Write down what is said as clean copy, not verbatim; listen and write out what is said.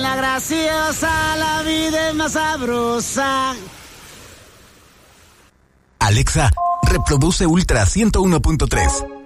la graciosa, la vida es más sabrosa. Alexa, reproduce Ultra 101.3.